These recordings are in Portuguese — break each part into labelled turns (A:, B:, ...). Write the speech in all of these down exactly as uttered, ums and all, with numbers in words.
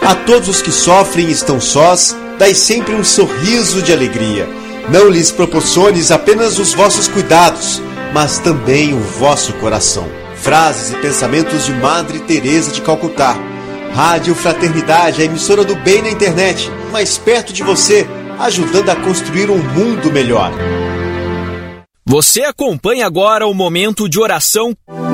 A: A todos os que sofrem e estão sós, dai sempre um sorriso de alegria. Não lhes proporciones apenas os vossos cuidados, mas também o vosso coração. Frases e pensamentos de Madre Teresa de Calcutá. Rádio Fraternidade, a emissora do bem na internet, mais perto de você, ajudando a construir um mundo melhor.
B: Você acompanha agora o momento de oração.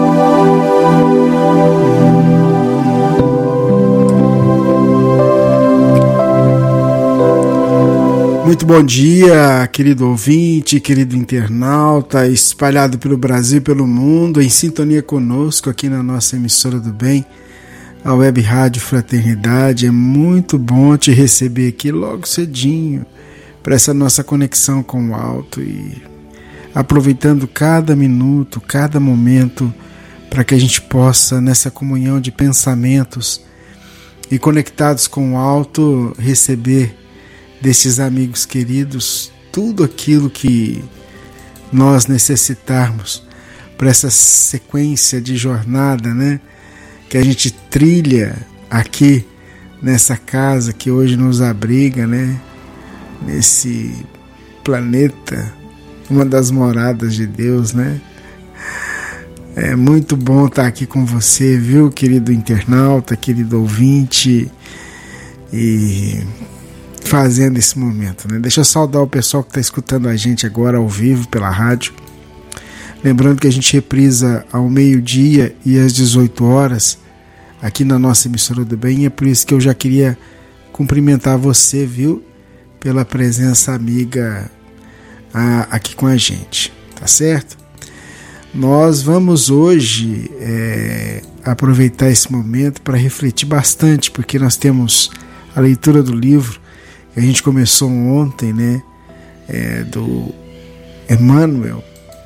C: Muito bom dia, querido ouvinte, querido internauta, espalhado pelo Brasil e pelo mundo, em sintonia conosco aqui na nossa emissora do bem, a Web Rádio Fraternidade. É muito bom te receber aqui logo cedinho para essa nossa conexão com o alto e aproveitando cada minuto, cada momento para que a gente possa, nessa comunhão de pensamentos e conectados com o alto, receber desses amigos queridos tudo aquilo que nós necessitarmos para essa sequência de jornada, né, que a gente trilha aqui nessa casa que hoje nos abriga, né, nesse planeta, uma das moradas de Deus, né? É muito bom estar aqui com você, viu, querido internauta, querido ouvinte, e fazendo esse momento, né? Deixa eu saudar o pessoal que está escutando a gente agora ao vivo pela rádio. Lembrando que a gente reprisa ao meio-dia e às dezoito horas aqui na nossa emissora do bem, e é por isso que eu já queria cumprimentar você, viu, pela presença amiga a, aqui com a gente, tá certo? Nós vamos hoje é, aproveitar esse momento para refletir bastante, porque nós temos a leitura do livro que a gente começou ontem, né, é, do Emmanuel,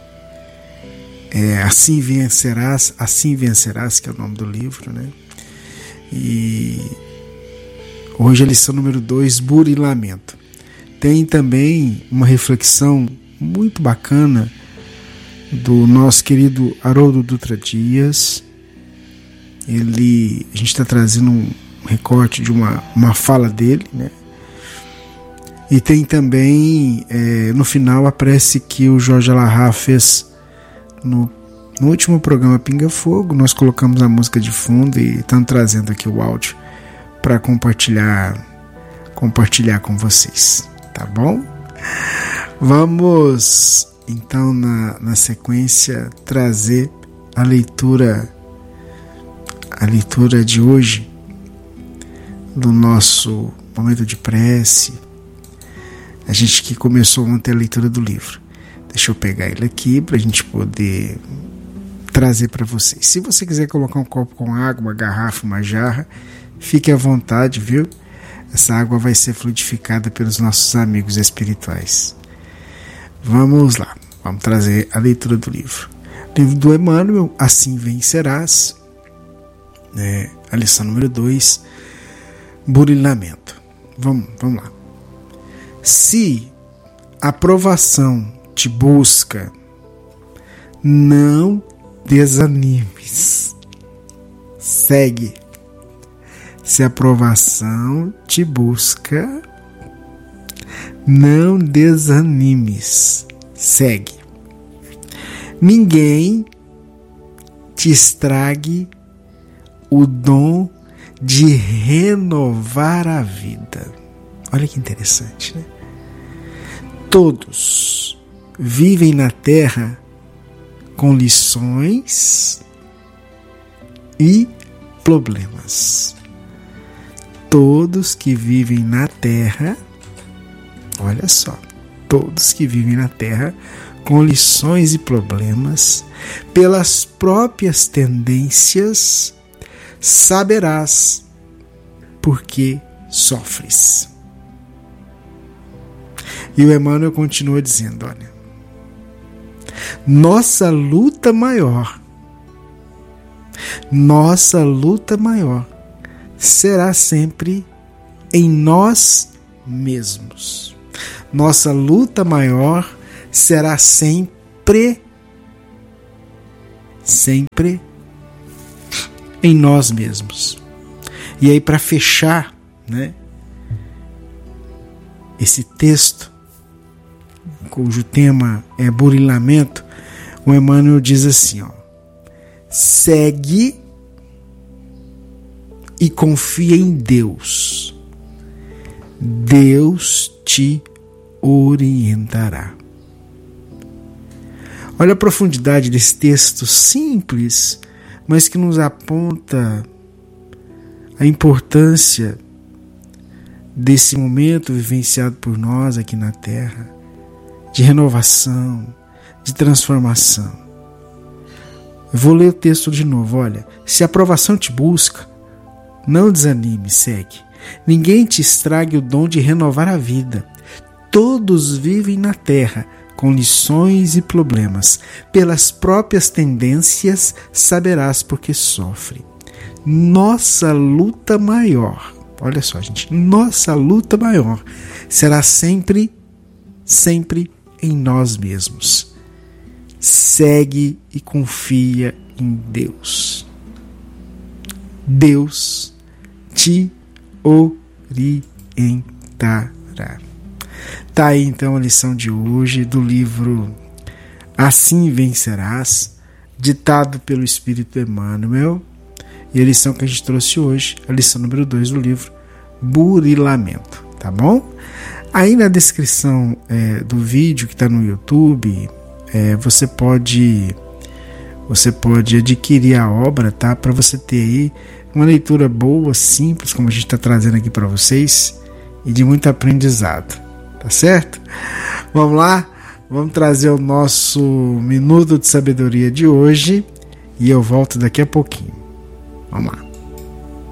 C: é, Assim Vencerás, Assim Vencerás, que é o nome do livro, né? E hoje a lição número dois, Burilamento. Tem também uma reflexão muito bacana do nosso querido Haroldo Dutra Dias. Ele, a gente está trazendo um recorte de uma, uma fala dele, né? E tem também, é, no final, a prece que o Jorge Alahá fez no, no último programa Pinga Fogo. Nós colocamos a música de fundo e estamos trazendo aqui o áudio para compartilhar, compartilhar com vocês, tá bom? Vamos, então, na, na sequência, trazer a leitura, a leitura de hoje do nosso momento de prece. A gente que começou ontem a leitura do livro. Deixa eu pegar ele aqui para a gente poder trazer para vocês. Se você quiser colocar um copo com água, uma garrafa, uma jarra, fique à vontade, viu? Essa água vai ser fluidificada pelos nossos amigos espirituais. Vamos lá, vamos trazer a leitura do livro. Livro do Emmanuel, Assim Vencerás, né? A lição número dois, Burilamento. Vamos, vamos lá. Se a aprovação te busca, não desanimes. Segue. Se a aprovação te busca, não desanimes. Segue. Ninguém te estrague o dom de renovar a vida. Olha que interessante, né? Todos vivem na Terra com lições e problemas. Todos que vivem na Terra, olha só, todos que vivem na Terra com lições e problemas, pelas próprias tendências, saberás por que sofres. E o Emmanuel continua dizendo, olha, nossa luta maior, nossa luta maior será sempre em nós mesmos. Nossa luta maior será sempre, sempre em nós mesmos. E aí, para fechar né, esse texto, cujo tema é burilamento, o Emmanuel diz assim, ó: segue e confia em Deus. Deus te orientará. Olha a profundidade desse texto simples, mas que nos aponta a importância desse momento vivenciado por nós aqui na Terra, de renovação, de transformação. Eu vou ler o texto de novo. Olha: se a aprovação te busca, não desanime, segue. Ninguém te estrague o dom de renovar a vida. Todos vivem na Terra com lições e problemas. Pelas próprias tendências saberás porque sofre. Nossa luta maior, olha só, gente, nossa luta maior será sempre, sempre em nós mesmos. Segue e confia em Deus. Deus te orientará. Tá aí então a lição de hoje do livro Assim Vencerás, ditado pelo Espírito Emmanuel, e a lição que a gente trouxe hoje, a lição número dois do livro Burilamento, tá bom? Aí na descrição é, do vídeo que está no YouTube, é, você pode você pode adquirir a obra, tá? Para você ter aí uma leitura boa, simples, como a gente está trazendo aqui para vocês, e de muito aprendizado. Tá certo? Vamos lá, vamos trazer o nosso Minuto de Sabedoria de hoje e eu volto daqui a pouquinho. Vamos lá.